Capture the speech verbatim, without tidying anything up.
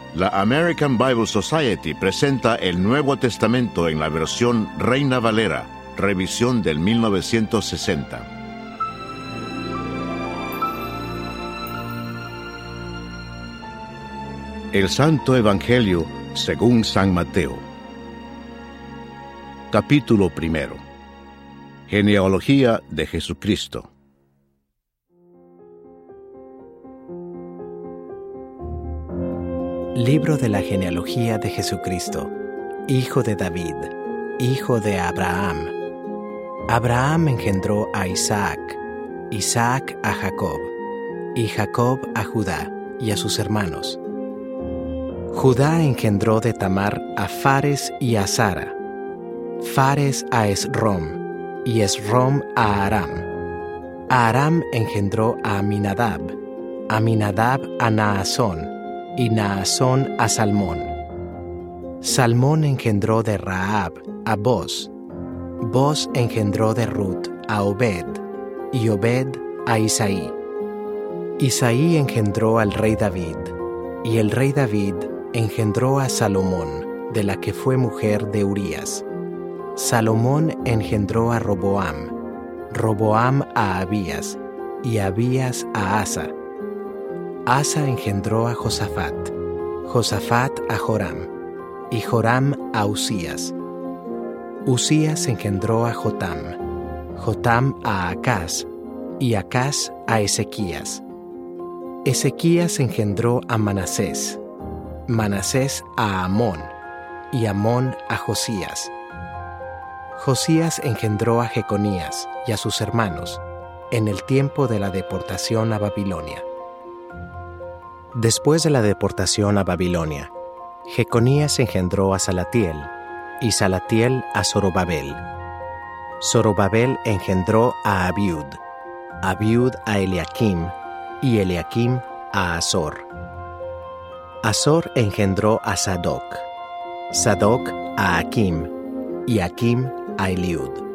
La American Bible Society presenta el Nuevo Testamento en la versión Reina Valera, revisión del mil novecientos sesenta. El Santo Evangelio según San Mateo. Capítulo primero. Genealogía de Jesucristo. Libro de la genealogía de Jesucristo, hijo de David, hijo de Abraham. Abraham engendró a Isaac, Isaac a Jacob, y Jacob a Judá y a sus hermanos. Judá engendró de Tamar a Fares y a Zara, Fares a Esrom, y Esrom a Aram. Aram engendró a Aminadab, Aminadab a Naasón, y Naasón a Salmón. Salmón engendró de Rahab a Boz, Boz engendró de Ruth a Obed, y Obed a Isaí. Isaí engendró al rey David, y el rey David engendró a Salomón, de la que fue mujer de Urías. Salomón engendró a Roboam, Roboam a Abías, y Abías a Asa. Asa engendró a Josafat, Josafat a Joram, y Joram a Usías. Usías engendró a Jotam, Jotam a Acaz, y Acaz a Ezequías. Ezequías engendró a Manasés, Manasés a Amón, y Amón a Josías. Josías engendró a Jeconías y a sus hermanos, en el tiempo de la deportación a Babilonia. Después de la deportación a Babilonia, Jeconías engendró a Salatiel, y Salatiel a Zorobabel. Zorobabel engendró a Abiud, Abiud a Eliakim, y Eliakim a Azor. Azor engendró a Sadoc, Sadoc a Akim, y Akim a Eliud.